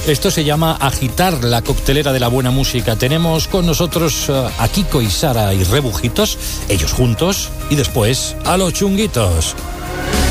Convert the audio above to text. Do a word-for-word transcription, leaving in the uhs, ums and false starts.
Esto se llama agitar la coctelera de la buena música. Tenemos con nosotros uh, a Kiko y Sara y Rebujitos, ellos juntos, y después a los Chunguitos.